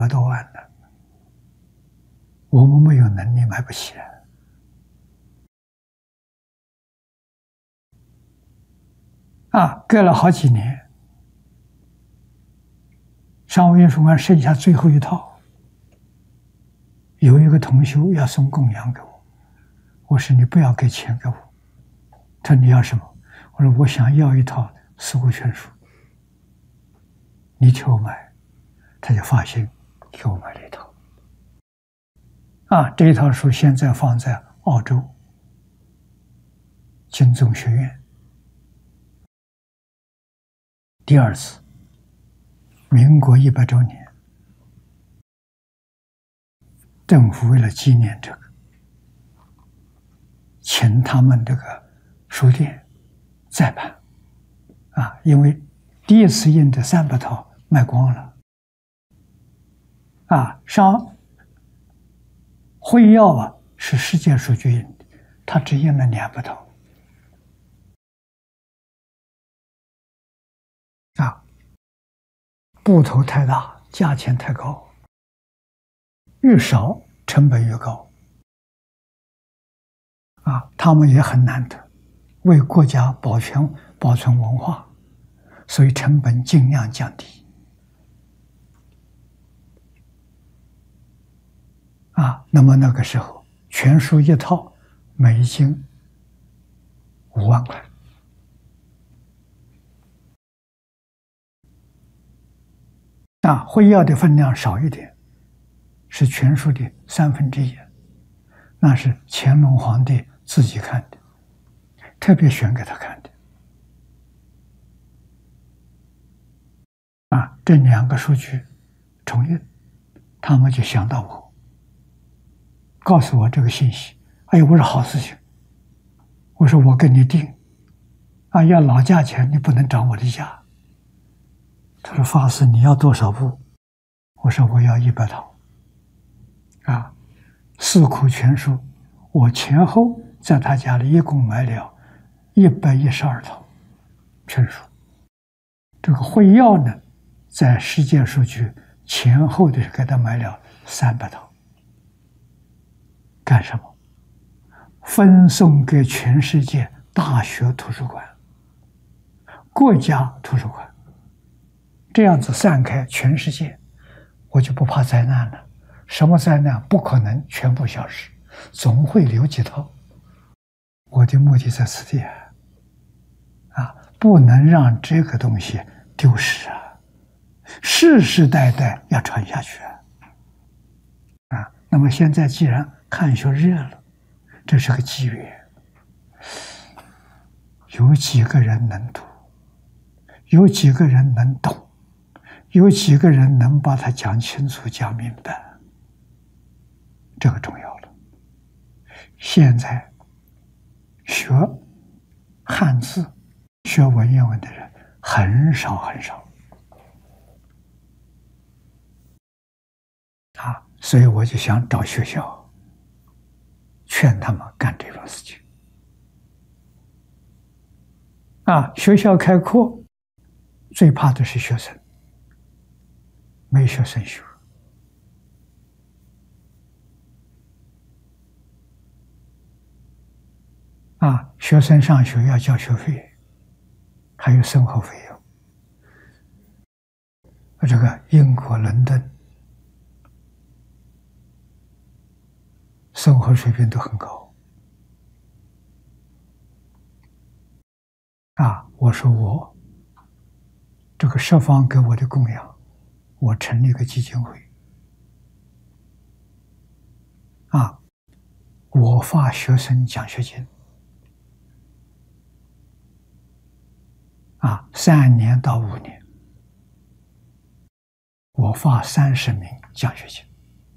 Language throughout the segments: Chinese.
多万呢，我们没有能力买不起隔了好几年，商务印书馆剩下最后一套，有一个同修要送供养给我，我说你不要给钱给我，他说你要什么？我说我想要一套《四库全书》，你替我买，他就发心给我买了一套。这一套书现在放在澳洲金宗学院。第二次，民国100周年，政府为了纪念这个，请他们这个书店再版因为第一次印的300套卖光了上会要是世界书局印的，他只印了200套部头太大，价钱太高，越少成本越高他们也很难得为国家保存文化，所以成本尽量降低那么那个时候全书一套每斤5万块会要的分量少一点，是全书的1/3，那是乾隆皇帝自己看的，特别选给他看的这2个书局重印，他们就想到我，告诉我这个信息。我说好事情，我说我跟你定要老价钱，你不能涨我的价。他说法师你要多少部？我说我要100套四库全书，我前后在他家里一共买了112套全书。这个会要呢，在世界书局前后的给他买了300套，干什么？分送给全世界大学图书馆、国家图书馆，这样子散开全世界，我就不怕灾难了。什么灾难？不可能全部消失，总会留几套。我的目的在此地不能让这个东西丢失世世代代要传下去那么现在既然汉学热了，这是个机缘，有几个人能读，有几个人能懂，有几个人能把它讲清楚讲明白，这个重要了。现在学汉字学文言文的人很少很少所以我就想找学校劝他们干这种事情学校开课最怕的是学生，没学生学学生上学要交学费，还有生活费用。这个英国伦敦生活水平都很高我说我这个设方给我的供养，我成立个基金会我发学生奖学金3年到5年，我发30名奖学金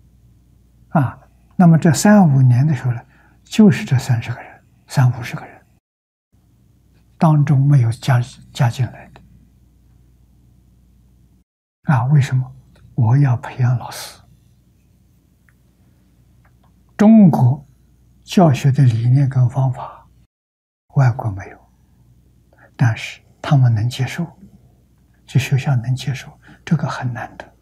那么这3、5年的时候呢，就是这30个人、30-50个人，当中没有加进来的为什么？我要培养老师。中国教学的理念跟方法，外国没有，但是他们能接受，这学校能接受，这个很难得。